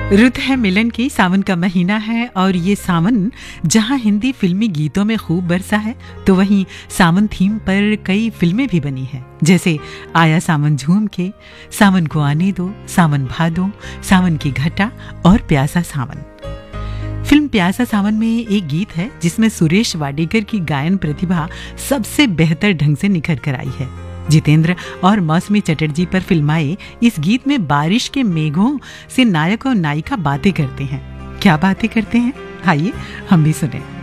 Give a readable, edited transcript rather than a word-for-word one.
रुत है मिलन की, सावन का महीना है और ये सावन जहां हिंदी फिल्मी गीतों में खूब बरसा है तो वहीं सावन थीम पर कई फिल्में भी बनी हैं, जैसे आया सावन झूम के, सावन को आने दो, सावन भादो, सावन की घटा और प्यासा सावन। फिल्म प्यासा सावन में एक गीत है जिसमें सुरेश वाडेकर की गायन प्रतिभा सबसे बेहतर ढंग से निखर कर आई है। जितेंद्र और मौसमी चटर्जी पर फिल्माए इस गीत में बारिश के मेघों से नायक और नायिका बातें करते हैं। क्या बातें करते हैं, आइए हम भी सुने।